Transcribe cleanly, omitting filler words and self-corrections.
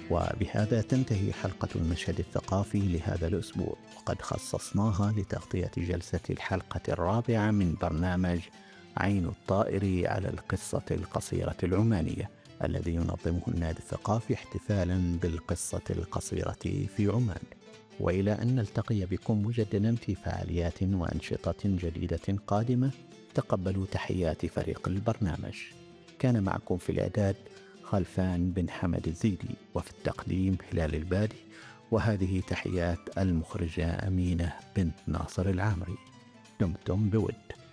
وبهذا تنتهي حلقة المشهد الثقافي لهذا الأسبوع، وقد خصصناها لتغطية جلسة الحلقة الرابعة من برنامج عين الطائر على القصة القصيرة العمانية الذي ينظمه النادي الثقافي احتفالا بالقصة القصيرة في عمان. وإلى أن نلتقي بكم مجددا في فعاليات وأنشطة جديدة قادمة، تقبلوا تحيات فريق البرنامج. كان معكم في الإعداد خلفان بن حمد الزيدي، وفي التقديم هلال البادي، وهذه تحيات المخرجة أمينة بنت ناصر العامري. دمتم بود.